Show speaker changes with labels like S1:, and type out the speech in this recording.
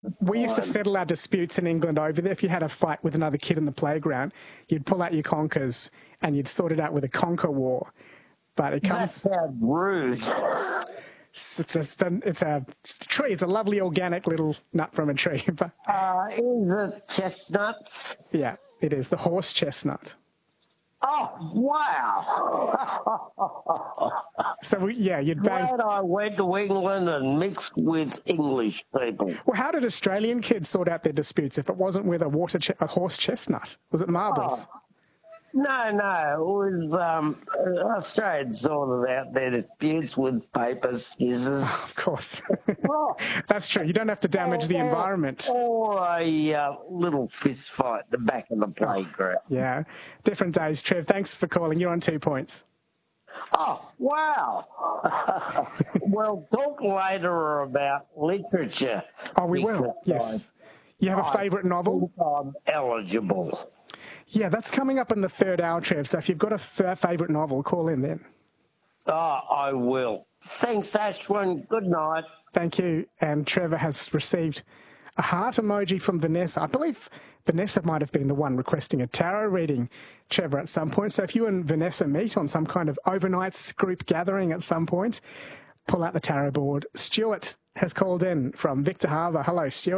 S1: We used to settle our disputes in England over there. If you had a fight with another kid in the playground, you'd pull out your conkers and you'd sort it out with a conker war. But it comes...
S2: That sounds rude.
S1: It's a tree. It's a lovely organic little nut from a tree. But
S2: is it chestnuts?
S1: yeah, it is the horse chestnut.
S2: Oh, wow.
S1: So, you'd bang...
S2: Glad I went to England and mixed with English people.
S1: Well, how did Australian kids sort out their disputes if it wasn't with a horse chestnut? Was it marbles?
S2: Oh. No, it was Australians sorted out their disputes with paper, scissors.
S1: Of course.
S2: Oh.
S1: That's true. You don't have to damage the environment.
S2: Or a little fist fight at the back of the playground.
S1: Yeah, different days. Trev, thanks for calling. You're on 2 points.
S2: Oh, wow. We'll talk later about literature.
S1: Oh, we will, yes. You have a favourite novel?
S2: I'm eligible.
S1: Yeah, that's coming up in the third hour, Trev. So if you've got a favourite novel, call in then.
S2: Oh, I will. Thanks, Ashwin. Good night.
S1: Thank you. And Trevor has received a heart emoji from Vanessa. I believe Vanessa might have been the one requesting a tarot reading, Trevor, at some point. So if you and Vanessa meet on some kind of overnight group gathering at some point, pull out the tarot board. Stuart has called in from Victor Harbour. Hello, Stuart.